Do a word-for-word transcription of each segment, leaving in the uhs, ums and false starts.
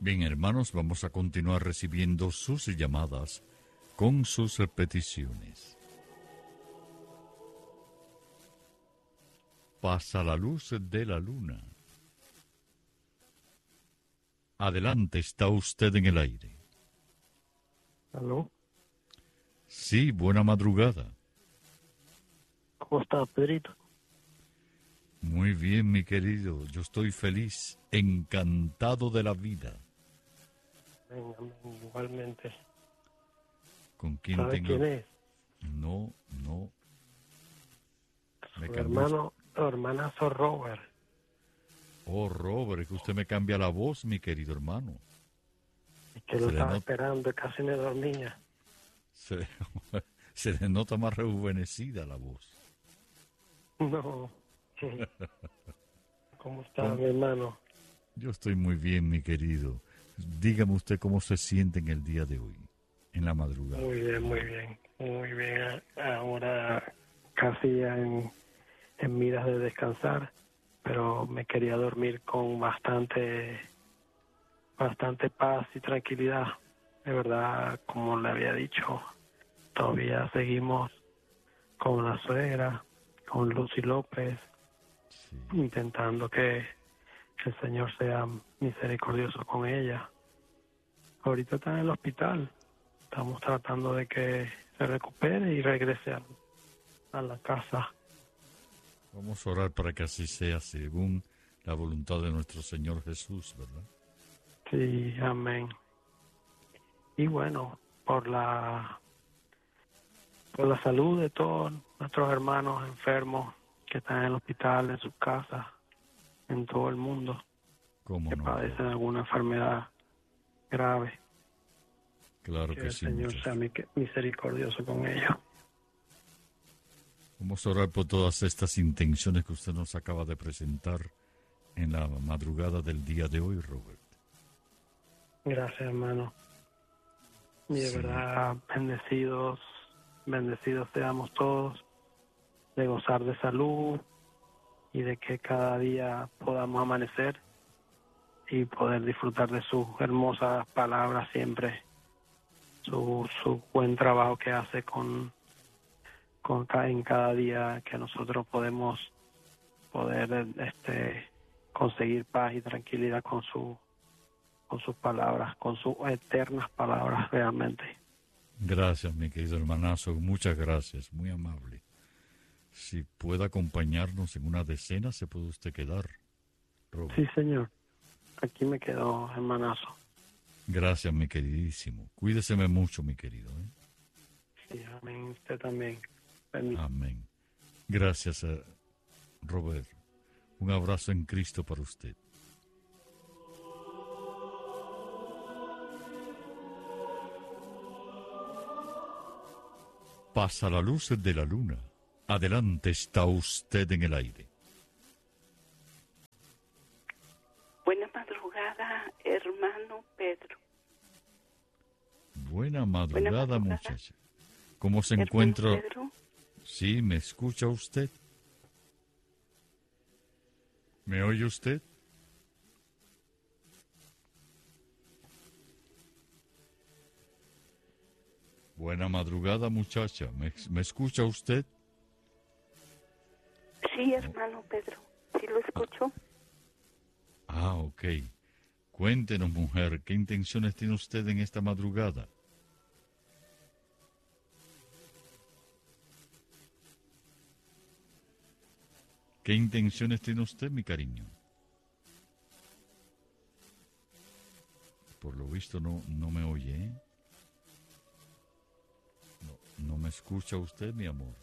Bien, hermanos, vamos a continuar recibiendo sus llamadas con sus peticiones. Pasa la luz de la luna. Adelante, está usted en el aire. ¿Aló? Sí, buena madrugada. ¿Cómo está, Pedrito? Muy bien, mi querido. Yo estoy feliz, encantado de la vida. Venga, igualmente. ¿Con quién ¿Sabe tengo? quién es? No, no. Me Su cambió. hermano, su hermanazo Robert. Oh, Robert, que usted me cambia la voz, mi querido hermano. Es que Se lo le estaba nota- esperando, casi me dormía. Se, se le nota más rejuvenecida la voz. No. ¿Cómo está, ¿Cómo? mi hermano? Yo estoy muy bien, mi querido. Dígame usted cómo se siente en el día de hoy, en la madrugada. Muy bien, muy bien. Muy bien. Ahora casi en, en miras de descansar, pero me quería dormir con bastante, bastante paz y tranquilidad. De verdad, como le había dicho, todavía seguimos con la suegra, con Lucy López, Sí. intentando que el Señor sea misericordioso con ella. Ahorita está en el hospital. Estamos tratando de que se recupere y regrese a, a la casa. Vamos a orar para que así sea, según la voluntad de nuestro Señor Jesús, ¿verdad? Sí, amén. Y bueno, por la por la salud de todos nuestros hermanos enfermos que están en el hospital, en sus casas, en todo el mundo, ¿Cómo que no? padecen Robert? alguna enfermedad grave. Claro Que que el sí, Señor muchachos. sea mi- misericordioso con ellos. Vamos a orar por todas estas intenciones que usted nos acaba de presentar en la madrugada del día de hoy, Robert. Gracias, hermano. Y de Sí. verdad, bendecidos, bendecidos seamos todos, de gozar de salud y de que cada día podamos amanecer y poder disfrutar de sus hermosas palabras siempre, su, su buen trabajo que hace con, con ca- en cada día que nosotros podemos poder este conseguir paz y tranquilidad con su con sus palabras, con sus eternas palabras realmente. Gracias, mi querido hermanazo. Muchas gracias. Muy amable. Si puede acompañarnos en una decena, se puede usted quedar, Robert. Sí, señor. Aquí me quedo, hermanazo. Gracias, mi queridísimo. Cuídeseme mucho, mi querido. ¿eh? Sí, amén. Usted también. Permí- Amén. Gracias, eh, Robert. Un abrazo en Cristo para usted. Pasa la luz de la luna. Adelante, está usted en el aire. Buena madrugada, hermano Pedro. Buena madrugada, Buena madrugada. muchacha. ¿Cómo se Hermano encuentra? Pedro, Sí, ¿me escucha usted? ¿Me oye usted? Buena madrugada, muchacha. ¿Me, me escucha usted? sí, hermano Pedro, sí lo escucho. Ah, ok. Cuéntenos, mujer, ¿qué intenciones tiene usted en esta madrugada? ¿Qué intenciones tiene usted, mi cariño? Por lo visto no, no me oye, ¿eh? No, no me escucha usted, mi amor.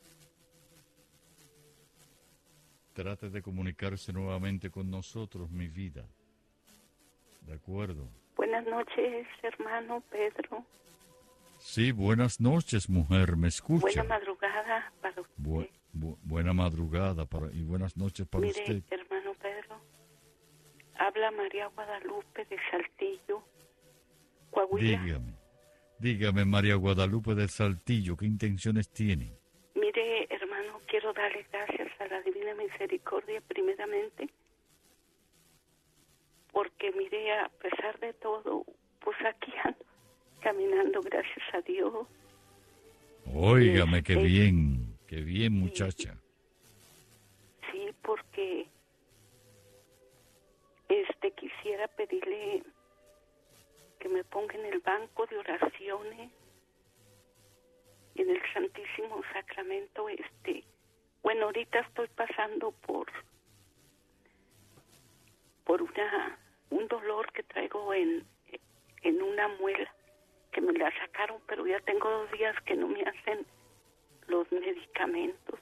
Trate de comunicarse nuevamente con nosotros, mi vida. ¿De acuerdo? Buenas noches, hermano Pedro. Sí, buenas noches, mujer, ¿me escucha? Buena madrugada para usted. Bu- bu- buena madrugada para, y buenas noches para Mire, usted. hermano Pedro, habla María Guadalupe de Saltillo, Coahuila. Dígame, dígame, María Guadalupe del Saltillo, ¿qué intenciones tiene? Mire, hermano, quiero darle gracias a la Divina Misericordia primeramente, porque porque mire, a pesar de todo, pues aquí ando caminando, gracias a Dios. Óigame, Este, qué bien, qué bien, muchacha. Sí, porque este quisiera pedirle que me ponga en el banco de oraciones, en el Santísimo Sacramento. Este, bueno, ahorita estoy pasando por por una un dolor que traigo en en una muela, que me la sacaron, pero ya tengo dos días que no me hacen los medicamentos.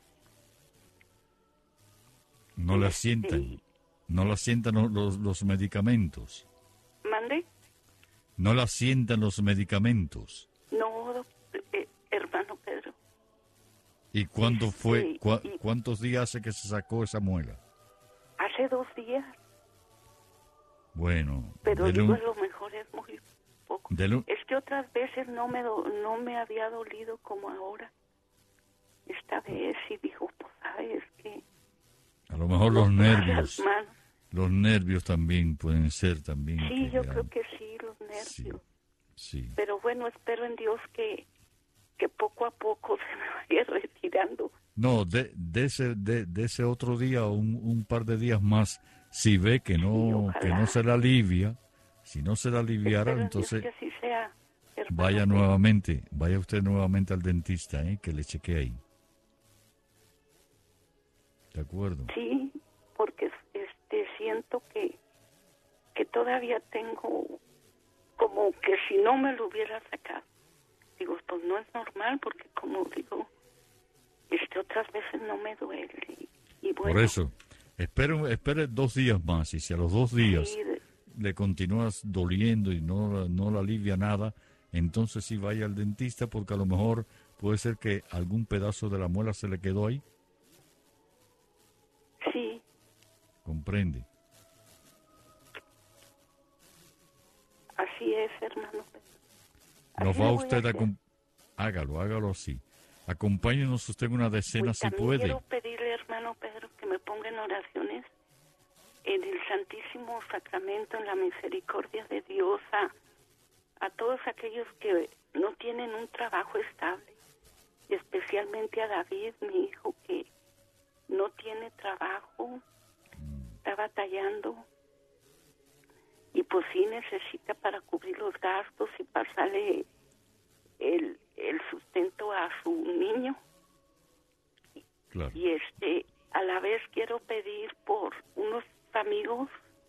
No la Este, sientan, no la sientan los, los, los medicamentos. ¿Mande? No la sientan los medicamentos. No, eh, hermano Pedro. ¿Y cuándo Este, fue, cua, y- cuántos días hace que se sacó esa muela? Hace dos días, Bueno, pero dele digo, un- a lo mejor es muy poco. dele un- Es que otras veces no me do- no me había dolido como ahora. Esta vez sí dijo, pues sabes que a lo mejor no los puedo hacer nervios, más. los nervios también pueden ser también. Sí, que yo ya- creo que sí, los sí, nervios. sí. Pero bueno, espero en Dios que, que poco a poco se me vaya retirando. No, de, de ese de, de ese otro día o un, un par de días más, si ve que Sí, no ojalá. que no se la alivia, si no se la aliviara, Espero en Dios entonces que así sea, hermano vaya Pedro. nuevamente, vaya usted nuevamente al dentista, ¿eh? Que le chequee ahí. ¿De acuerdo? Sí, porque este siento que que todavía tengo como que si no me lo hubiera sacado. Digo, pues no es normal, porque como digo, este otras veces no me duele. Y, y bueno, Por eso, espere, espere dos días más y si a los dos días sí, de- le continúas doliendo y no, no le alivia nada, entonces sí vaya al dentista porque a lo mejor puede ser que algún pedazo de la muela se le quedó ahí. sí, ¿Comprende? así es, hermano. Nos Así va lo voy a usted a... hacer. acom- Hágalo, hágalo así. Acompáñenos usted en una decena Pues si también puede. quiero pedirle, hermano Pedro, que me ponga en oraciones en el Santísimo Sacramento, en la misericordia de Dios, a, a todos aquellos que no tienen un trabajo estable, y especialmente a David, mi hijo, que no tiene trabajo, está batallando, y pues sí necesita para cubrir los gastos y pasarle el, el sustento a su niño. Claro. Y este, a la vez quiero pedir por unos amigos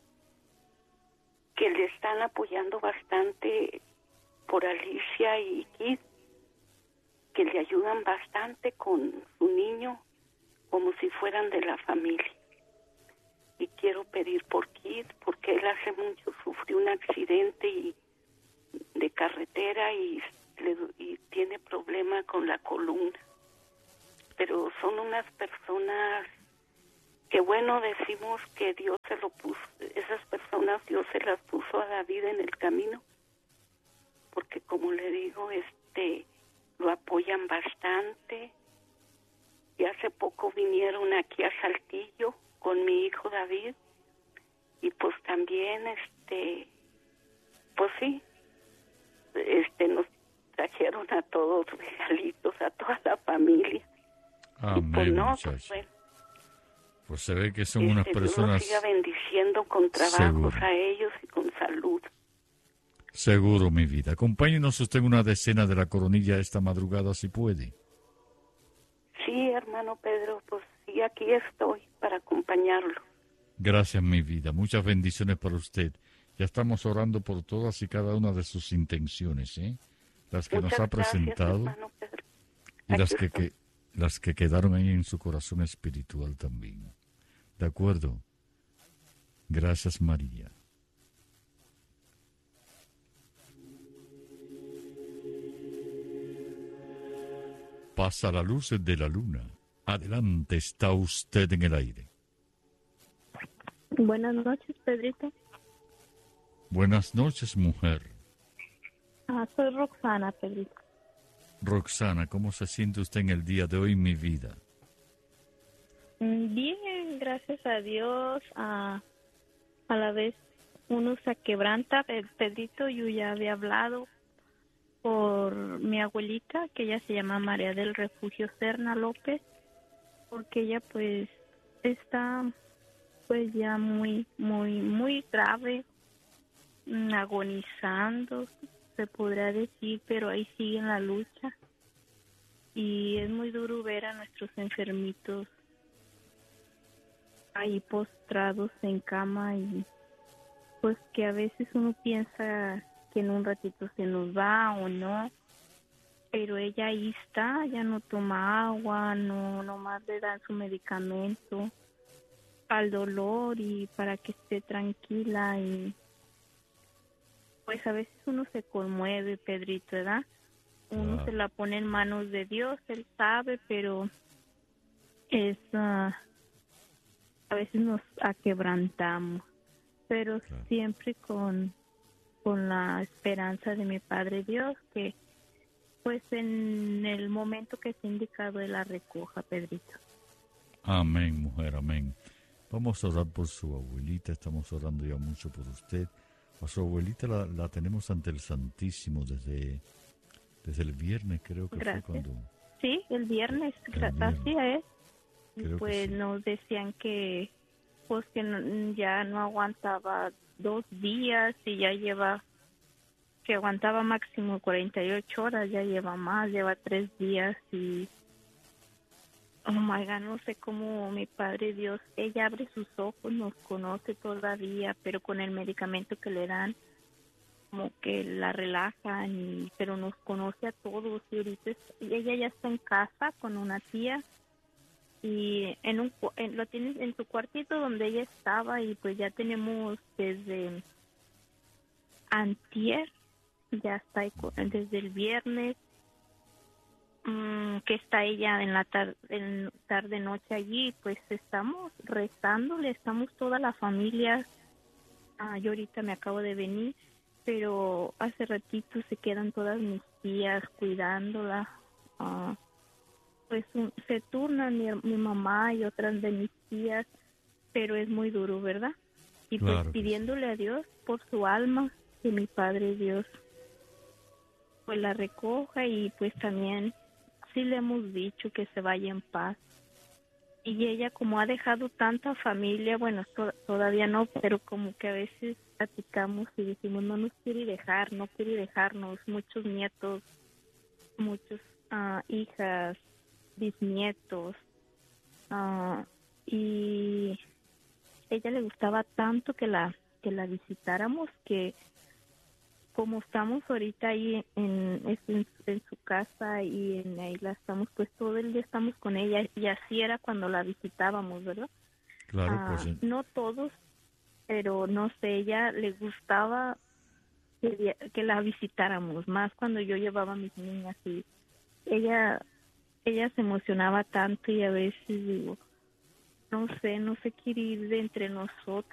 que le están apoyando bastante, por Alicia y Kid, que le ayudan bastante con su niño, como si fueran de la familia. Y quiero pedir por Kid, porque él hace mucho sufrió un accidente y de carretera y, le, y tiene problema con la columna. Pero son unas personas que, bueno, decimos que Dios se lo puso, esas personas Dios se las puso a David en el camino, porque como le digo, este, lo apoyan bastante. Y hace poco vinieron aquí a Saltillo con mi hijo David, y pues también, este, pues sí, este, nos trajeron a todos regalitos, a toda la familia. Y pues Amén, no, pues muchacho. bueno, Pues se ve que son este, unas Dios los personas... siga bendiciendo con trabajos Seguro. a ellos y con salud. Seguro, mi vida. Acompáñenos usted en una decena de la coronilla esta madrugada si puede. Sí, hermano Pedro, pues sí, aquí estoy para acompañarlo. Gracias, mi vida. Muchas bendiciones para usted. Ya estamos orando por todas y cada una de sus intenciones, ¿eh? Las que Muchas nos ha gracias, presentado hermano Pedro. y las Aquí que, estoy. que, las que quedaron ahí en su corazón espiritual también. ¿De acuerdo? Gracias, María. Pasa la luz de la luna. Adelante, está usted en el aire. Buenas noches, Pedrito. Buenas noches, mujer. Ah, soy Roxana, Pedrito. Roxana, ¿cómo se siente usted en el día de hoy, mi vida? Mm, Bien, gracias a Dios. Ah, a la vez uno se quebranta. Pe- Pedrito, yo ya había hablado por mi abuelita, que ella se llama María del Refugio Serna López, porque ella pues está pues ya muy, muy, muy grave, mm, agonizando, se podrá decir, pero ahí sigue en la lucha. Y es muy duro ver a nuestros enfermitos ahí postrados en cama, y pues que a veces uno piensa que en un ratito se nos va o no, pero ella ahí está, ya no toma agua, no, nomás le dan su medicamento al dolor y para que esté tranquila. Y pues a veces uno se conmueve, Pedrito, ¿verdad? Uno Claro. se la pone en manos de Dios, Él sabe, pero es ah, a veces nos aquebrantamos, pero Claro. siempre con, con la esperanza de mi Padre Dios, que pues en el momento que se ha indicado Él la recoja, Pedrito. Amén, mujer, amén. Vamos a orar por su abuelita, estamos orando ya mucho por usted. A su abuelita la, la tenemos ante el Santísimo desde, desde el viernes, creo que Gracias. fue cuando... Sí, el viernes, El gra- viernes. así es. Creo que Pues sí. nos decían que pues que no- ya no aguantaba dos días y ya lleva, que aguantaba máximo cuarenta y ocho horas, ya lleva más, lleva tres días. Y oh my God, no sé cómo mi Padre Dios, ella abre sus ojos, nos conoce todavía, pero con el medicamento que le dan como que la relajan, y, pero nos conoce a todos. Y ahorita es- ella ya está en casa con una tía, y en un cu- en- lo tiene en su cuartito donde ella estaba, y pues ya tenemos desde antier, ya está ahí co- desde el viernes, mm, que está ella en la tar- en tarde noche allí, pues estamos rezándole, estamos toda la familia. Ah, yo ahorita me acabo de venir, pero hace ratito se quedan todas mis tías cuidándola. Ah, pues un- se turnan mi, mi mamá y otras de mis tías, pero es muy duro, ¿verdad? Y Claro pues que sí. pidiéndole a Dios por su alma, que mi Padre Dios pues la recoja, y pues también sí le hemos dicho que se vaya en paz. Y ella, como ha dejado tanta familia, bueno, to- todavía no, pero como que a veces platicamos y decimos, no nos quiere dejar, no quiere dejarnos, muchos nietos, muchos ah, hijas, bisnietos, ah, y ella le gustaba tanto que la que la visitáramos, que como estamos ahorita ahí en, en, en su casa, y en ahí la estamos, pues todo el día estamos con ella, y así era cuando la visitábamos, ¿verdad? Claro, Ah, pues... eh, no todos, pero no sé, ella le gustaba que, que la visitáramos, más cuando yo llevaba a mis niñas, y ella ella se emocionaba tanto, y a veces digo, no sé, no se quiere ir de entre nosotros.